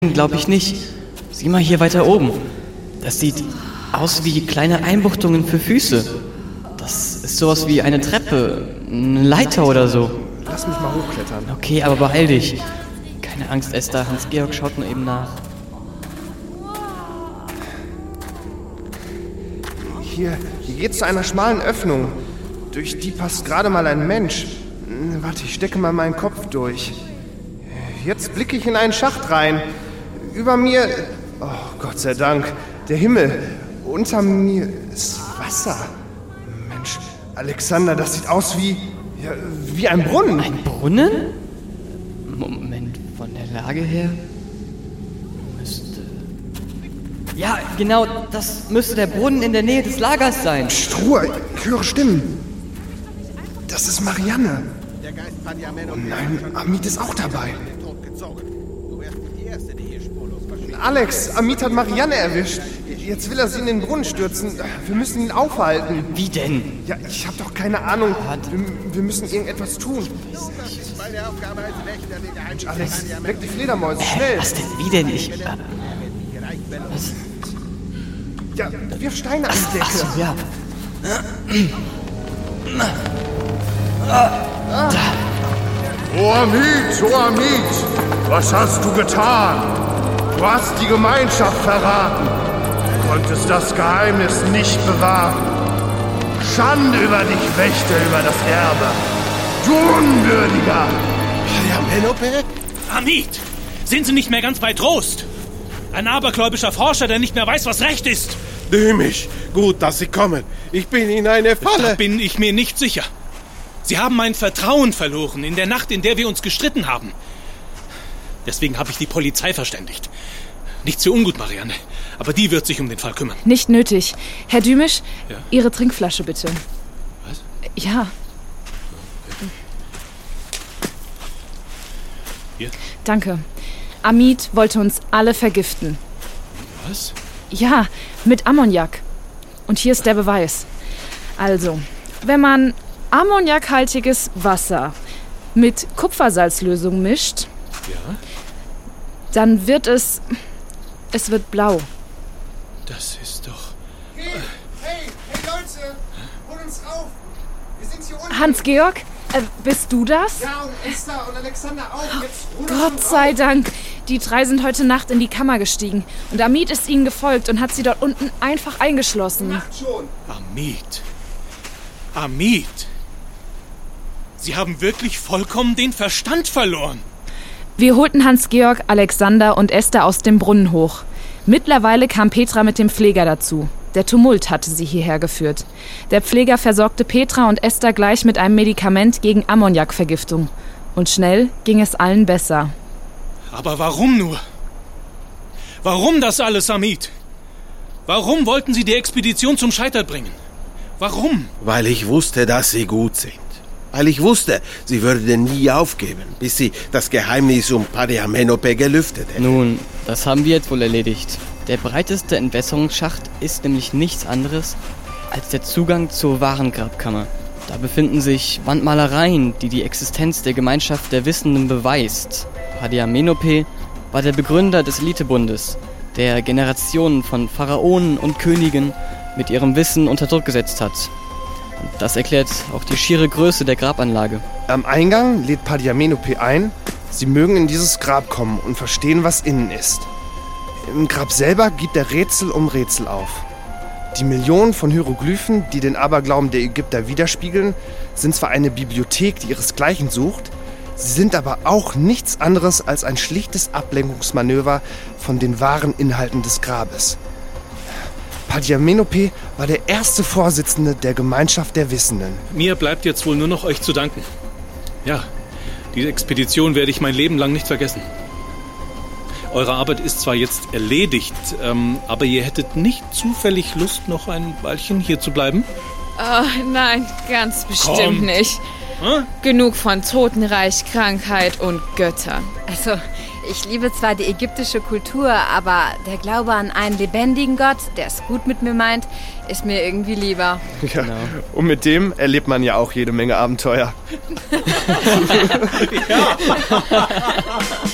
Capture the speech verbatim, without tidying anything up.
Glaube ich nicht. Sieh mal hier weiter oben. Das sieht aus wie kleine Einbuchtungen für Füße. Das ist sowas wie eine Treppe, eine Leiter oder so. Lass mich mal hochklettern. Okay, aber beeil dich. Keine Angst, Esther. Hans-Georg schaut nur eben nach. Hier, hier geht's zu einer schmalen Öffnung. Durch die passt gerade mal ein Mensch. Warte, ich stecke mal meinen Kopf durch. Jetzt blicke ich in einen Schacht rein. Über mir, oh Gott sei Dank, der Himmel. Unter mir ist Wasser. Mensch, Alexander, das sieht aus wie, ja, wie ein Brunnen. Ein Brunnen? Moment, von der Lage her müsste... Ja, genau, das müsste der Brunnen in der Nähe des Lagers sein. Psst, Ruhe, ich höre Stimmen. Das ist Marianne. Oh nein, Amit ist auch dabei. Alex, Amit hat Marianne erwischt. Jetzt will er sie in den Brunnen stürzen. Wir müssen ihn aufhalten. Wie denn? Ja, ich habe doch keine Ahnung. Wir, wir müssen irgendetwas tun. Mensch, Alex, weg die Fledermäuse, schnell. Äh, was denn? Wie denn? Ich... Äh, was? Ja, wirf Steine an die Decke. Ach so, ja. O Amit, O Amit, was hast du getan? Du hast die Gemeinschaft verraten. Du konntest das Geheimnis nicht bewahren. Schande über dich, Wächter über das Erbe. Du Unwürdiger! Padiamenope? Amit, sind Sie nicht mehr ganz bei Trost? Ein abergläubischer Forscher, der nicht mehr weiß, was Recht ist. Dämisch, gut, dass Sie kommen. Ich bin in eine Falle. Da bin ich mir nicht sicher. Sie haben mein Vertrauen verloren in der Nacht, in der wir uns gestritten haben. Deswegen habe ich die Polizei verständigt. Nichts für ungut, Marianne, aber die wird sich um den Fall kümmern. Nicht nötig. Herr Dümmisch, ja? Ihre Trinkflasche bitte. Was? Ja. Hier? Danke. Amit wollte uns alle vergiften. Was? Ja, mit Ammoniak. Und hier ist der Beweis. Also, wenn man ammoniakhaltiges Wasser mit Kupfersalzlösung mischt, ja? dann wird es... es wird blau. Das ist doch... Hey, hey, hey Leute, hol uns rauf. Wir sind hier unten. Hans-Georg, äh, bist du das? Ja, und Esther und Alexander auch. Jetzt hol uns Gott sei rauf. Dank. Die drei sind heute Nacht in die Kammer gestiegen. Und Amit ist ihnen gefolgt und hat sie dort unten einfach eingeschlossen. Nacht schon. Amit. Amit. Sie haben wirklich vollkommen den Verstand verloren. Wir holten Hans-Georg, Alexander und Esther aus dem Brunnen hoch. Mittlerweile kam Petra mit dem Pfleger dazu. Der Tumult hatte sie hierher geführt. Der Pfleger versorgte Petra und Esther gleich mit einem Medikament gegen Ammoniakvergiftung. Und schnell ging es allen besser. Aber warum nur? Warum das alles, Amit? Warum wollten Sie die Expedition zum Scheitern bringen? Warum? Weil ich wusste, dass Sie gut sind. Weil ich wusste, Sie würden nie aufgeben, bis Sie das Geheimnis um Padiamenope gelüftet hätten. Nun, das haben wir jetzt wohl erledigt. Der breiteste Entwässerungsschacht ist nämlich nichts anderes als der Zugang zur wahren Grabkammer. Da befinden sich Wandmalereien, die die Existenz der Gemeinschaft der Wissenden beweist. Padiamenope war der Begründer des Elitebundes, der Generationen von Pharaonen und Königen mit ihrem Wissen unter Druck gesetzt hat. Und das erklärt auch die schiere Größe der Grabanlage. Am Eingang lädt Padiamenope ein, Sie mögen in dieses Grab kommen und verstehen, was innen ist. Im Grab selber gibt er Rätsel um Rätsel auf. Die Millionen von Hieroglyphen, die den Aberglauben der Ägypter widerspiegeln, sind zwar eine Bibliothek, die ihresgleichen sucht, sie sind aber auch nichts anderes als ein schlichtes Ablenkungsmanöver von den wahren Inhalten des Grabes. Padiamenope war der erste Vorsitzende der Gemeinschaft der Wissenden. Mir bleibt jetzt wohl nur noch euch zu danken. Ja, diese Expedition werde ich mein Leben lang nicht vergessen. Eure Arbeit ist zwar jetzt erledigt, ähm, aber ihr hättet nicht zufällig Lust, noch ein Weilchen hier zu bleiben? Oh, nein, ganz bestimmt Kommt. nicht. Hm? Genug von Totenreich, Krankheit und Göttern. Also, ich liebe zwar die ägyptische Kultur, aber der Glaube an einen lebendigen Gott, der es gut mit mir meint, ist mir irgendwie lieber. Ja, und mit dem erlebt man ja auch jede Menge Abenteuer. Ja.